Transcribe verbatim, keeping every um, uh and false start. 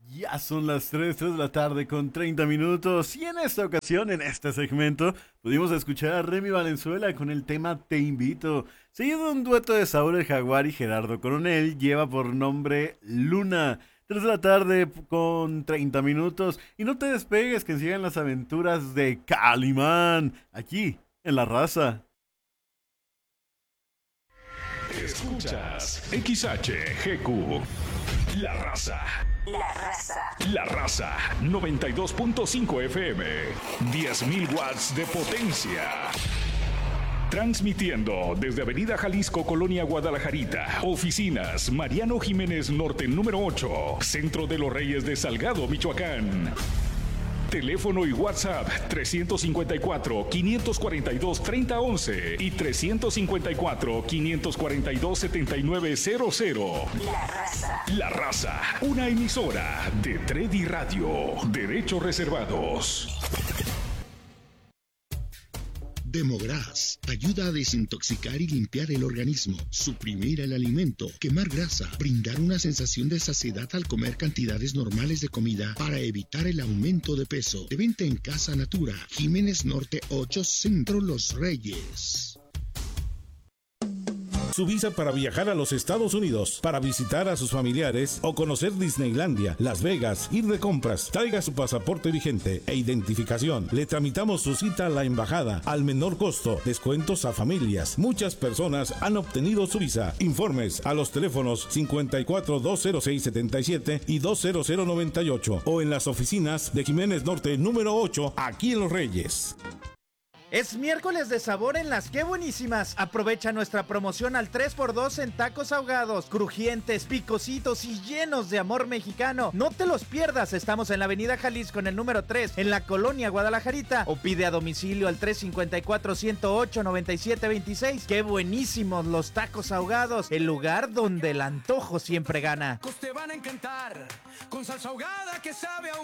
Ya son las tres tres de la tarde con treinta minutos y en esta ocasión, en este segmento, pudimos escuchar a Remy Valenzuela con el tema Te Invito, seguido de un dueto de Saúl el Jaguar y Gerardo Coronel, lleva por nombre Luna. tres de la tarde con treinta minutos y no te despegues que sigan las aventuras de Calimán, aquí, en La Raza. Escuchas X H G Q, La Raza. La Raza. La Raza, noventa y dos punto cinco F M, diez mil watts de potencia. Transmitiendo desde Avenida Jalisco, Colonia Guadalajarita. Oficinas Mariano Jiménez Norte número ocho, Centro de los Reyes de Salgado, Michoacán. Teléfono y WhatsApp tres cinco cuatro, cinco cuatro dos, tres cero uno uno y tres cinco cuatro, cinco cuatro dos, siete nueve cero cero. La Raza. La Raza, una emisora de Tredi Radio. Derechos reservados. Demogras ayuda a desintoxicar y limpiar el organismo, suprimir el alimento, quemar grasa, brindar una sensación de saciedad al comer cantidades normales de comida para evitar el aumento de peso. De venta en Casa Natura, Jiménez Norte ocho, Centro Los Reyes. Su visa para viajar a los Estados Unidos, para visitar a sus familiares o conocer Disneylandia, Las Vegas, ir de compras. Traiga su pasaporte vigente e identificación. Le tramitamos su cita a la embajada al menor costo. Descuentos a familias. Muchas personas han obtenido su visa. Informes a los teléfonos cincuenta y cuatro, doscientos seis, setenta y siete y dos cero cero noventa y ocho o en las oficinas de Jiménez Norte número ocho, aquí en Los Reyes. Es miércoles de sabor en Las Qué Buenísimas. Aprovecha nuestra promoción al tres por dos en tacos ahogados, crujientes, picositos y llenos de amor mexicano. No te los pierdas, estamos en la Avenida Jalisco en el número tres, en la Colonia Guadalajarita, o pide a domicilio al tres cinco cuatro, ciento ocho, noventa y siete veintiséis. Qué buenísimos los tacos ahogados, el lugar donde el antojo siempre gana. Te van a encantar, con salsa ahogada que sabe a